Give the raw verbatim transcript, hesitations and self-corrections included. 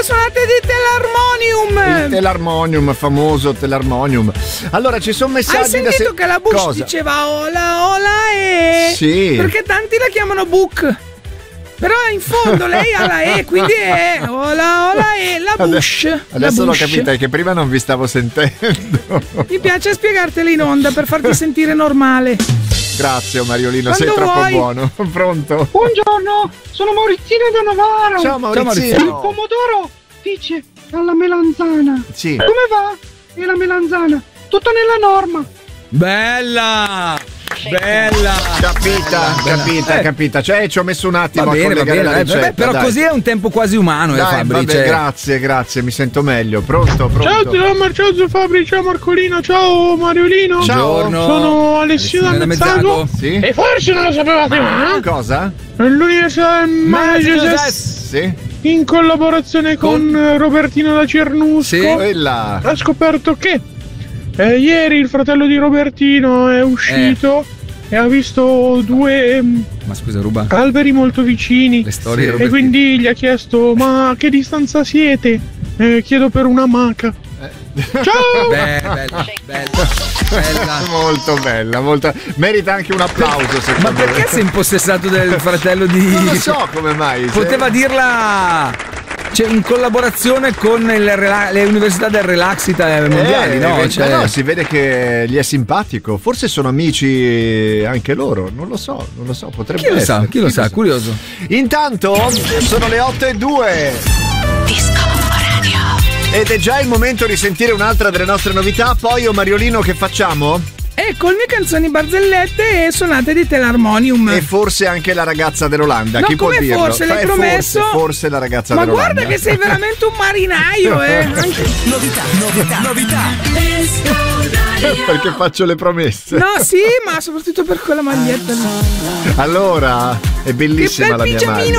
suonate di Telarmonium. Il Telarmonium, famoso Telarmonium. Allora ci sono messaggi. Hai sentito da se... che la Bush Cosa? diceva ola ola e... Sì. Perché tanti la chiamano Book. Però in fondo lei ha la E, quindi è ola ola e la Bush. Adesso la l'ho Bush. capita, è che prima non vi stavo sentendo. Mi piace spiegartela in onda per farti sentire normale. Grazie Mariolino, Quando sei troppo vuoi. buono. Pronto? Buongiorno, sono Maurizino da Novara. Ciao Maurizio. Il pomodoro dice alla melanzana. Sì. Come va? E la melanzana? Tutto nella norma. Bella! Bella! Capita, Bella. capita, Eh. capita. Cioè ci ho messo un attimo Va a bene, va collegare bene. la eh, ricetta. vabbè, però dai. così è un tempo quasi umano, eh, Dai, Fabri. vabbè, cioè- grazie, grazie, mi sento meglio. Pronto, pronto. Ciao, ciao, ciao Fabri, ciao Marcolino, ciao Mariolino. Ciao. Sono Alessio da Mezzago. Sì. E forse non lo sapevate, ma Cosa? l'Università del Mare Sì. in collaborazione con, con Robertino da Cernusco Sì. Quella. ha scoperto che eh, ieri il fratello di Robertino è uscito e ha visto due ehm, Ma scusa, ruba. alberi molto vicini. Le storie e Robertino. quindi gli ha chiesto: ma a che distanza siete? Eh, chiedo per una maca. Ciao! Beh, bella, bella, bella. Molto bella, molto. Merita anche un applauso, secondo Ma perché me. sei impossessato del fratello di... Non lo so come mai. Poteva dirla... Cioè, in collaborazione con il rela- le università del relax ita- mondiali, Eh, no? eh, Cioè... no, si vede che gli è simpatico. Forse sono amici anche loro. Non lo so, non lo so. Potrebbe Chi lo essere. sa, chi lo sa, curioso. Intanto sono le otto e due. Ed è già il momento di sentire un'altra delle nostre novità. Poi, oh Mariolino, che facciamo? E con le canzoni barzellette e suonate di Telarmonium. E forse anche la ragazza dell'Olanda. No, Chi può come dirlo? forse, l'hai Eh, promesso? Forse, forse la ragazza Ma dell'Olanda. guarda che sei veramente un marinaio, eh. Anche... Novità, novità, novità. Perché faccio le promesse. No, sì, ma soprattutto per quella maglietta lì. Allora, è bellissima Che bel la mia pigiamino maglia.